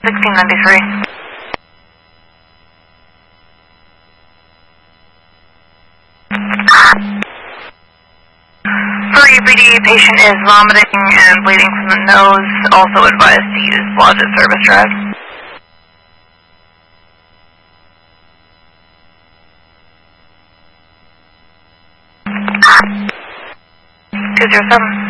1693. For EPD, patient is vomiting and bleeding from the nose. Also advised to use Blodgett service drive. 207.